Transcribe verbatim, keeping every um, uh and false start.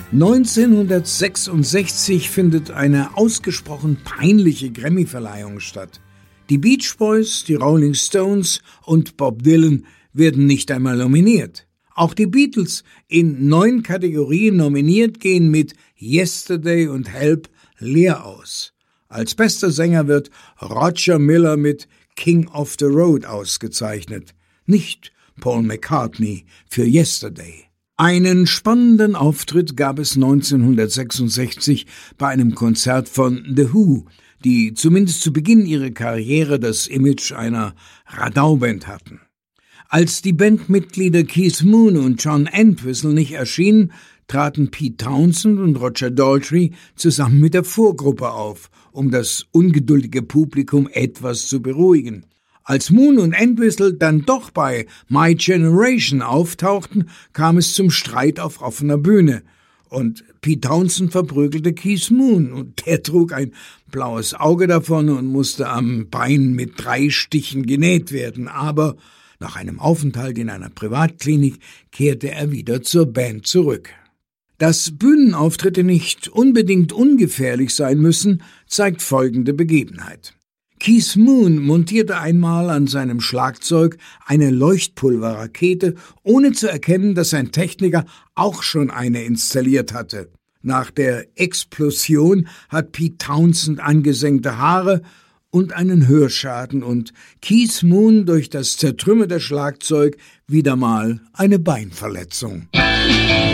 neunzehnhundertsechsundsechzig findet eine ausgesprochen peinliche Grammy-Verleihung statt. Die Beach Boys, die Rolling Stones und Bob Dylan werden nicht einmal nominiert. Auch die Beatles, in neun Kategorien nominiert, gehen mit Yesterday und Help leer aus. Als bester Sänger wird Roger Miller mit King of the Road ausgezeichnet, nicht Paul McCartney für Yesterday. Einen spannenden Auftritt gab es neunzehnhundertsechsundsechzig bei einem Konzert von The Who, die zumindest zu Beginn ihrer Karriere das Image einer Radauband hatten. Als die Bandmitglieder Keith Moon und John Entwistle nicht erschienen, traten Pete Townshend und Roger Daltrey zusammen mit der Vorgruppe auf, um das ungeduldige Publikum etwas zu beruhigen. Als Moon und Entwistle dann doch bei My Generation auftauchten, kam es zum Streit auf offener Bühne. Und Pete Townshend verprügelte Keith Moon und der trug ein blaues Auge davon und musste am Bein mit drei Stichen genäht werden. Aber nach einem Aufenthalt in einer Privatklinik kehrte er wieder zur Band zurück. Dass Bühnenauftritte nicht unbedingt ungefährlich sein müssen, zeigt folgende Begebenheit. Keith Moon montierte einmal an seinem Schlagzeug eine Leuchtpulverrakete, ohne zu erkennen, dass sein Techniker auch schon eine installiert hatte. Nach der Explosion hat Pete Townshend angesenkte Haare und einen Hörschaden und Keith Moon durch das zertrümmerte Schlagzeug wieder mal eine Beinverletzung.